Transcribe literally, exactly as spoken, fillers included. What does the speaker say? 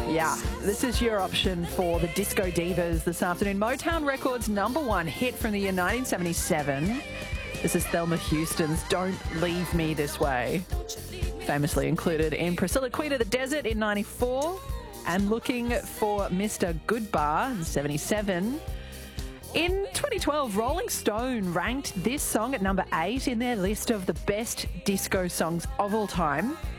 Yeah, this is your option for the Disco Divas this afternoon. Motown Records' number one hit from the year nineteen seventy-seven. This is Thelma Houston's Don't Leave Me This Way. Famously included in Priscilla, Queen of the Desert in ninety-four and Looking for Mister Goodbar in seventy-seven. In twenty twelve, Rolling Stone ranked this song at number eight in their list of the best disco songs of all time.